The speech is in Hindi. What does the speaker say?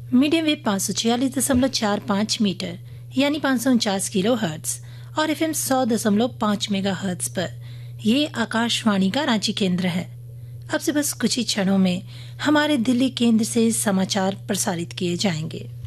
मीडियम वेव 546.45 मीटर यानी 549 किलो हर्ट्ज और FM 100.5 मेगा हर्ट्ज पर ये आकाशवाणी का रांची केंद्र है। अब से बस कुछ ही क्षणों में हमारे दिल्ली केंद्र से समाचार प्रसारित किए जाएंगे।